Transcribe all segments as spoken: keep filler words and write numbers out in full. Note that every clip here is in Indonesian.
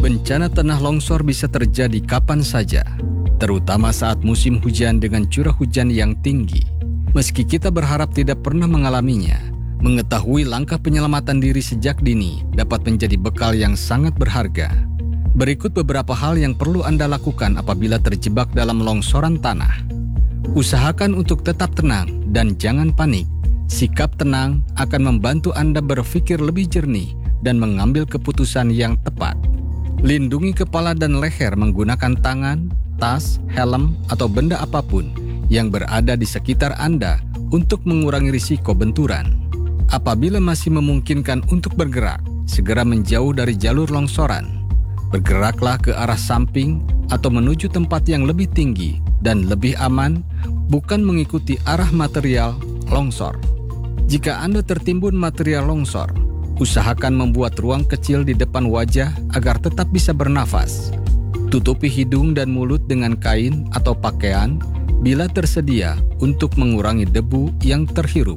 Bencana tanah longsor bisa terjadi kapan saja, terutama saat musim hujan dengan curah hujan yang tinggi. Meski kita berharap tidak pernah mengalaminya, mengetahui langkah penyelamatan diri sejak dini dapat menjadi bekal yang sangat berharga. Berikut beberapa hal yang perlu Anda lakukan apabila terjebak dalam longsoran tanah. Usahakan untuk tetap tenang dan jangan panik. Sikap tenang akan membantu Anda berpikir lebih jernih dan mengambil keputusan yang tepat. Lindungi kepala dan leher menggunakan tangan, tas, helm, atau benda apapun yang berada di sekitar Anda untuk mengurangi risiko benturan. Apabila masih memungkinkan untuk bergerak, segera menjauh dari jalur longsoran. Bergeraklah ke arah samping atau menuju tempat yang lebih tinggi dan lebih aman, bukan mengikuti arah material longsor. Jika Anda tertimbun material longsor, usahakan membuat ruang kecil di depan wajah agar tetap bisa bernafas. Tutupi hidung dan mulut dengan kain atau pakaian bila tersedia untuk mengurangi debu yang terhirup.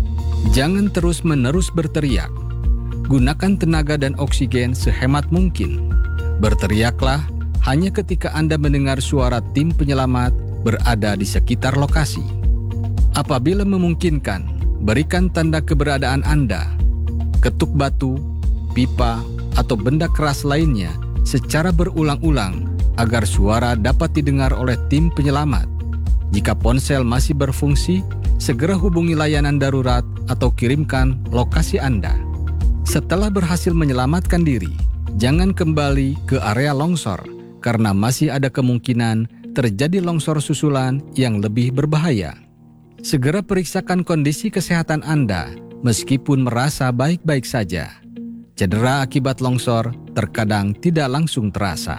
Jangan terus-menerus berteriak. Gunakan tenaga dan oksigen sehemat mungkin. Berteriaklah hanya ketika Anda mendengar suara tim penyelamat berada di sekitar lokasi. Apabila memungkinkan, berikan tanda keberadaan Anda. Ketuk batu, pipa, atau benda keras lainnya secara berulang-ulang agar suara dapat didengar oleh tim penyelamat. Jika ponsel masih berfungsi, segera hubungi layanan darurat atau kirimkan lokasi Anda. Setelah berhasil menyelamatkan diri, jangan kembali ke area longsor karena masih ada kemungkinan terjadi longsor susulan yang lebih berbahaya. Segera periksakan kondisi kesehatan Anda meskipun merasa baik-baik saja. Cedera akibat longsor terkadang tidak langsung terasa.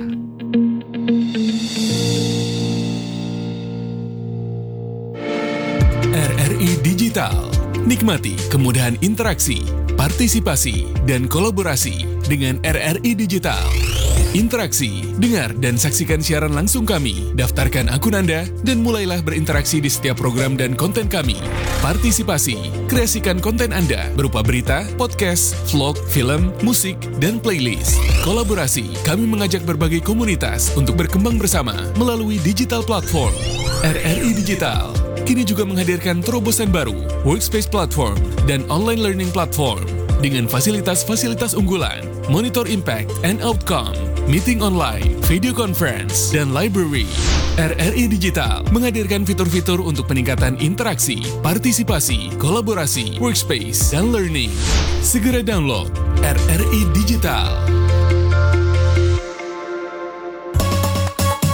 R R I Digital. Nikmati kemudahan interaksi, partisipasi, dan kolaborasi dengan R R I Digital. Interaksi, dengar dan saksikan siaran langsung kami, daftarkan akun Anda, dan mulailah berinteraksi di setiap program dan konten kami. Partisipasi, kreasikan konten Anda berupa berita, podcast, vlog, film, musik, dan playlist. Kolaborasi, kami mengajak berbagai komunitas untuk berkembang bersama melalui digital platform. R R I Digital kini juga menghadirkan terobosan baru, workspace platform, dan online learning platform dengan fasilitas-fasilitas unggulan, monitor impact and outcome, meeting online, video conference, dan library. R R I Digital menghadirkan fitur-fitur untuk peningkatan interaksi, partisipasi, kolaborasi, workspace, dan learning. Segera download R R I Digital.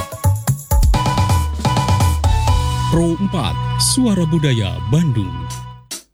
Pro empat, Suara Budaya Bandung.